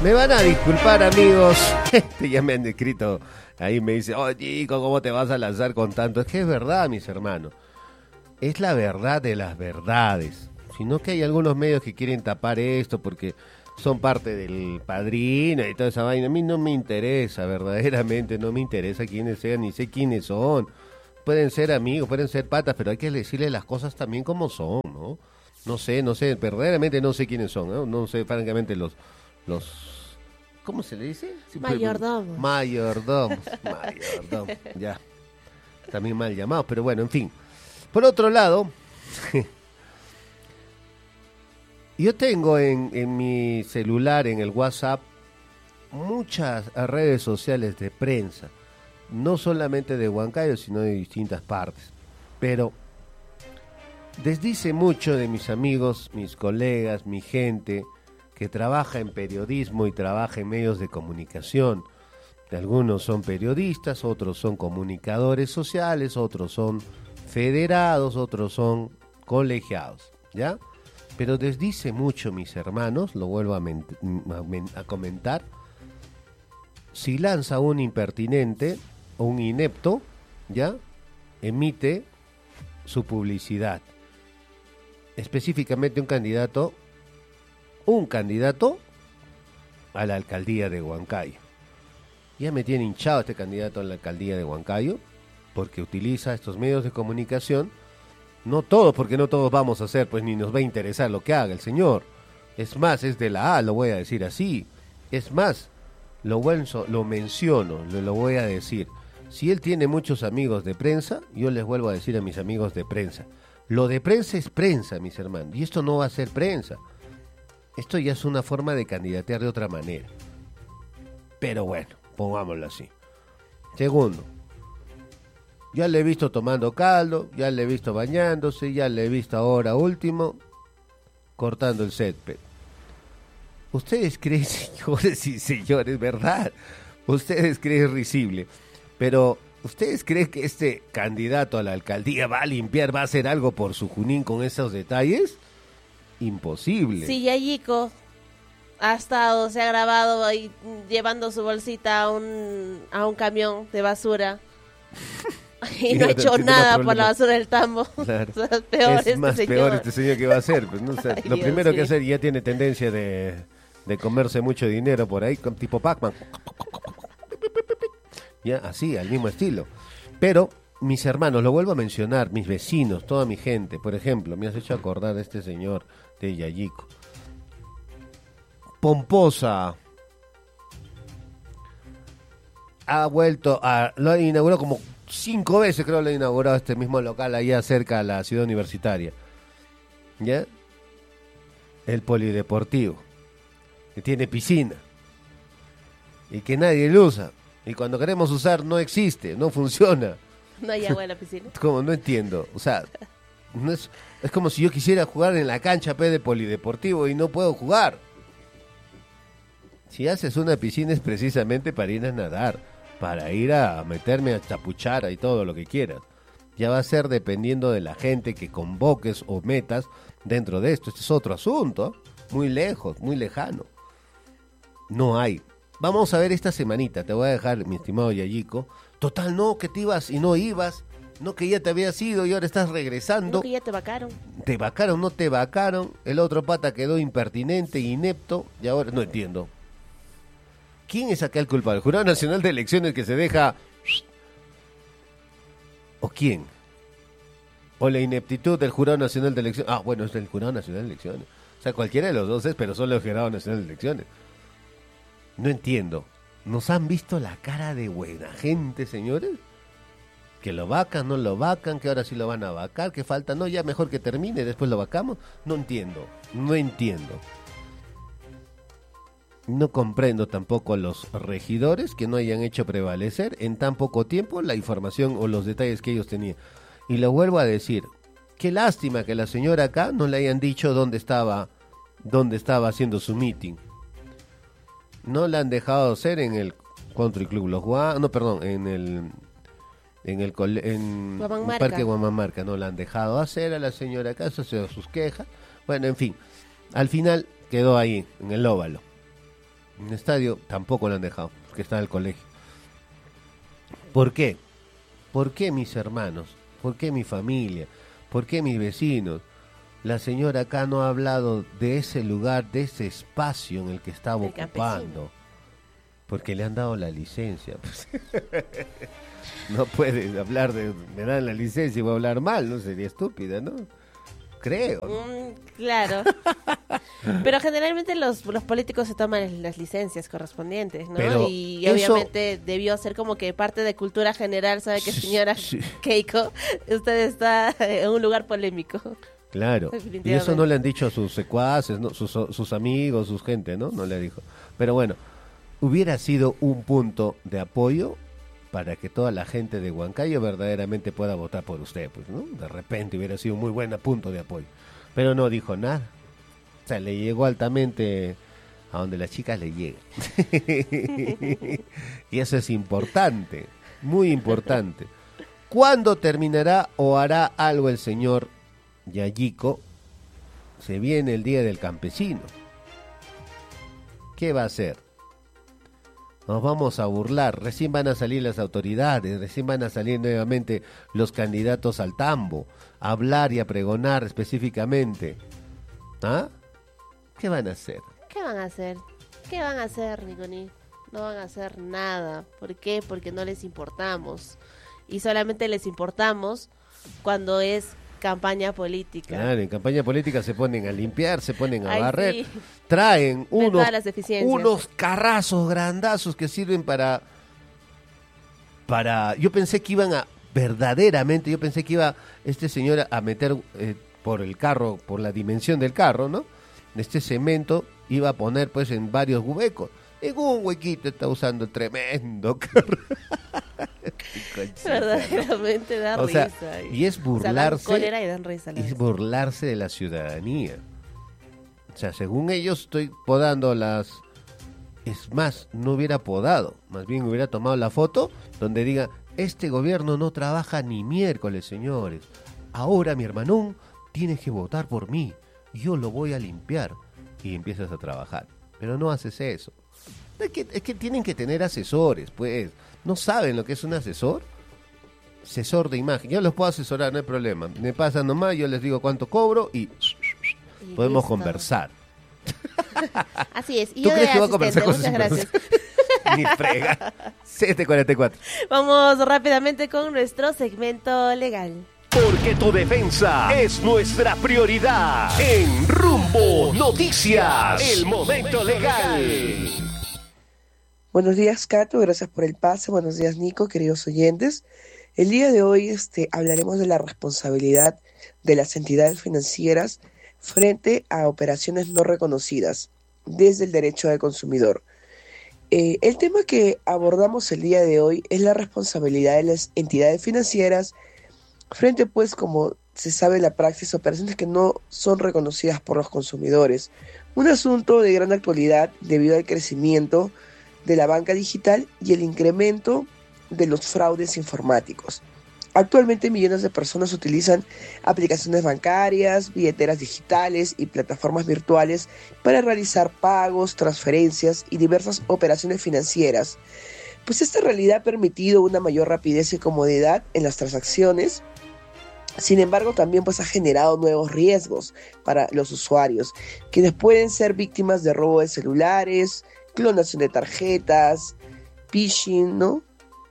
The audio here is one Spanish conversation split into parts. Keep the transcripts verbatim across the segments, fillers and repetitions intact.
Me van a disculpar, amigos. Ya me han escrito ahí, me dice, oh, chico, ¿cómo te vas a lanzar con tanto? Es que es verdad, mis hermanos. Es la verdad de las verdades. Sino que hay algunos medios que quieren tapar esto porque son parte del Padrino y toda esa vaina. A mí no me interesa, verdaderamente, no me interesa quiénes sean, ni sé quiénes son. Pueden ser amigos, pueden ser patas, pero hay que decirle las cosas también como son, ¿no? No sé, no sé, verdaderamente no sé quiénes son, ¿no? No sé, francamente, los... los ¿cómo se le dice? Mayordomos. Mayordomos, mayordomos, ya. También mal llamados, pero bueno, en fin. Por otro lado, yo tengo en, en mi celular, en el WhatsApp, muchas redes sociales de prensa. No solamente de Huancayo, sino de distintas partes. Pero desdice mucho de mis amigos, mis colegas, mi gente que trabaja en periodismo y trabaja en medios de comunicación. Algunos son periodistas, otros son comunicadores sociales, otros son federados, otros son colegiados, ¿ya? Pero desdice mucho, mis hermanos, lo vuelvo a, men- a, men- a comentar, si lanza un impertinente o un inepto, ¿ya? Emite su publicidad. Específicamente un candidato, un candidato a la alcaldía de Huancayo. Ya me tiene hinchado este candidato a la alcaldía de Huancayo, porque utiliza estos medios de comunicación, no todos, porque no todos vamos a hacer, pues ni nos va a interesar lo que haga el señor. Es más, es de la A, lo voy a decir así. Es más, lo, buen, lo menciono, lo, lo voy a decir. Si él tiene muchos amigos de prensa, yo les vuelvo a decir a mis amigos de prensa, lo de prensa es prensa, mis hermanos, y esto no va a ser prensa. Esto ya es una forma de candidatear de otra manera. Pero bueno, pongámoslo así. Segundo, ya le he visto tomando caldo, ya le he visto bañándose, ya le he visto ahora último cortando el césped. Ustedes creen, señores y señores, ¿verdad? Ustedes creen risible, pero ¿ustedes creen que este candidato a la alcaldía va a limpiar, va a hacer algo por su Junín con esos detalles? Imposible. Sí, Yayico ha estado, se ha grabado ahí llevando su bolsita a un, a un camión de basura y no ha hecho nada por la basura del tambo. Claro. O sea, es peor es este más señor. peor este señor que va a hacer. Pues, ¿no? O sea, Ay, lo Dios, primero sí. que hacer, ya tiene tendencia de, de comerse mucho dinero por ahí, con tipo Pac-Man. Ya, así, al mismo estilo. Pero mis hermanos, lo vuelvo a mencionar, mis vecinos, toda mi gente, por ejemplo, me has hecho acordar de este señor de Yayico. Pomposa ha vuelto a, lo ha inaugurado como cinco veces, creo, lo ha inaugurado este mismo local allá cerca de la ciudad universitaria, ¿ya? El polideportivo, que tiene piscina y que nadie lo usa, y cuando queremos usar no existe, no funciona. No hay agua en la piscina. Como no entiendo, o sea, no es, es como si yo quisiera jugar en la cancha P de polideportivo y no puedo jugar. Si haces una piscina es precisamente para ir a nadar, para ir a meterme a chapuchara y todo lo que quieras. Ya va a ser dependiendo de la gente que convoques o metas dentro de esto. Este es otro asunto, muy lejos, muy lejano. No hay. Vamos a ver esta semanita, te voy a dejar, mi estimado Yayico. Total, no, que te ibas y no ibas, no que ya te habías ido y ahora estás regresando. No, que ya te vacaron. Te vacaron, no te vacaron. El otro pata quedó impertinente, inepto, y ahora no entiendo. ¿Quién es acá el culpable? ¿El Jurado Nacional de Elecciones que se deja? ¿O quién? ¿O la ineptitud del Jurado Nacional de Elecciones? Ah, bueno, es el Jurado Nacional de Elecciones. O sea, cualquiera de los dos es, pero solo el Jurado Nacional de Elecciones. No entiendo. ¿Nos han visto la cara de buena gente, señores? Que lo vacan, no lo vacan, que ahora sí lo van a vacar, que falta, no, ya mejor que termine, después lo vacamos. No entiendo, no entiendo. No comprendo tampoco a los regidores que no hayan hecho prevalecer en tan poco tiempo la información o los detalles que ellos tenían. Y lo vuelvo a decir, qué lástima que la señora acá no le hayan dicho dónde estaba, dónde estaba haciendo su meeting. No la han dejado hacer en el Country Club Los Guanos, no, perdón, en el en el en, en Parque Guamamarca, no la han dejado hacer a la señora acá, eso se sus quejas. Bueno, en fin, al final quedó ahí, en el óvalo. En el estadio tampoco lo han dejado, porque está en el colegio. ¿Por qué? ¿Por qué mis hermanos? ¿Por qué mi familia? ¿Por qué mis vecinos? La señora acá no ha hablado de ese lugar, de ese espacio en el que estaba el ocupando. Campesino. Porque le han dado la licencia. Pues. No puedes hablar de... Me dan la licencia y voy a hablar mal, ¿no? Sería estúpida, ¿no? Creo. Mm, claro. Pero generalmente los, los políticos se toman las licencias correspondientes, ¿no? Pero y eso... obviamente debió ser como que parte de cultura general, ¿sabe que señora sí. Keiko? Usted está en un lugar polémico. Claro, y eso no le han dicho a sus secuaces, ¿no? sus, sus amigos, sus gente, ¿no? No le dijo. Pero bueno, hubiera sido un punto de apoyo para que toda la gente de Huancayo verdaderamente pueda votar por usted, pues, ¿no? De repente hubiera sido un muy buen punto de apoyo. Pero no dijo nada. O sea, le llegó altamente a donde las chicas le llegan. Y eso es importante, muy importante. ¿Cuándo terminará o hará algo el señor Yayico? Se viene el día del campesino. ¿Qué va a hacer? Nos vamos a burlar, recién van a salir las autoridades, recién van a salir nuevamente los candidatos al tambo, a hablar y a pregonar específicamente. ¿Ah? ¿Qué van a hacer? ¿Qué van a hacer? ¿Qué van a hacer, Niconi? No van a hacer nada. ¿Por qué? Porque no les importamos. Y solamente les importamos cuando es campaña política. Claro, en campaña política se ponen a limpiar, se ponen a Ay, barrer, sí. Traen unos, unos carrazos grandazos que sirven para, para, yo pensé que iban a, verdaderamente, yo pensé que iba este señor a meter eh, por el carro, por la dimensión del carro, ¿no? Este cemento iba a poner pues en varios huecos. En un huequito está usando el tremendo carro. Verdaderamente da o sea, risa. Y es burlarse, o sea, dan y dan risa es burlarse de la ciudadanía. O sea, según ellos estoy podando las... Es más, no hubiera podado, más bien hubiera tomado la foto donde diga, este gobierno no trabaja ni miércoles, señores. Ahora, mi hermanón, tienes que votar por mí. Yo lo voy a limpiar. Y empiezas a trabajar. Pero no haces eso. Es que, es que tienen que tener asesores, pues. ¿No saben lo que es un asesor? Asesor de imagen. Yo los puedo asesorar, no hay problema. Me pasan nomás, yo les digo cuánto cobro y, y podemos listo. Conversar. Así es. Y ¿Tú yo crees que voy a conversar con muchas gracias. Ni frega. siete cuarenta y cuatro. Vamos rápidamente con nuestro segmento legal. Porque tu defensa es nuestra prioridad. En Rumbo Noticias, el momento legal. Buenos días, Cato, gracias por el pase. Buenos días, Nico, queridos oyentes. El día de hoy este, hablaremos de la responsabilidad de las entidades financieras frente a operaciones no reconocidas desde el derecho del consumidor. Eh, el tema que abordamos el día de hoy es la responsabilidad de las entidades financieras frente, pues, como se sabe en la praxis, operaciones que no son reconocidas por los consumidores. Un asunto de gran actualidad debido al crecimiento de la banca digital y el incremento de los fraudes informáticos. Actualmente millones de personas utilizan aplicaciones bancarias, billeteras digitales y plataformas virtuales para realizar pagos, transferencias y diversas operaciones financieras. Pues esta realidad ha permitido una mayor rapidez y comodidad en las transacciones. Sin embargo, también pues ha generado nuevos riesgos para los usuarios, quienes pueden ser víctimas de robo de celulares, clonación de tarjetas, phishing, ¿no?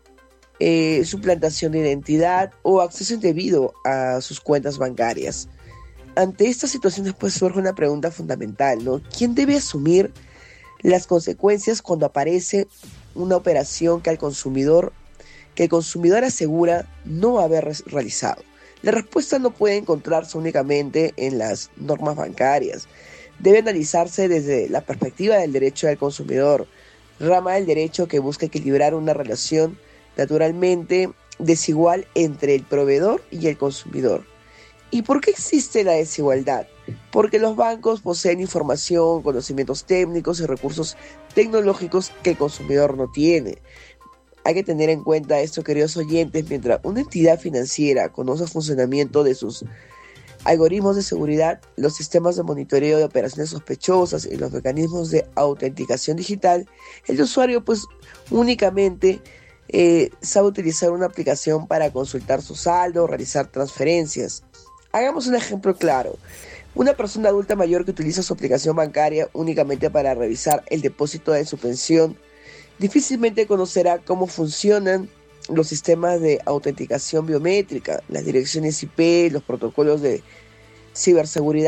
Eh, suplantación de identidad o acceso indebido a sus cuentas bancarias. Ante estas situaciones pues surge una pregunta fundamental, ¿no? ¿Quién debe asumir las consecuencias cuando aparece una operación que al consumidor, que el consumidor asegura no haber realizado? La respuesta no puede encontrarse únicamente en las normas bancarias. Debe analizarse desde la perspectiva del derecho del consumidor, rama del derecho que busca equilibrar una relación naturalmente desigual entre el proveedor y el consumidor. ¿Y por qué existe la desigualdad? Porque los bancos poseen información, conocimientos técnicos y recursos tecnológicos que el consumidor no tiene. Hay que tener en cuenta esto, queridos oyentes, mientras una entidad financiera conoce el funcionamiento de sus algoritmos de seguridad, los sistemas de monitoreo de operaciones sospechosas y los mecanismos de autenticación digital, el usuario pues únicamente eh, sabe utilizar una aplicación para consultar su saldo o realizar transferencias. Hagamos un ejemplo claro. Una persona adulta mayor que utiliza su aplicación bancaria únicamente para revisar el depósito de su pensión difícilmente conocerá cómo funcionan los sistemas de autenticación biométrica, las direcciones I P, los protocolos de ciberseguridad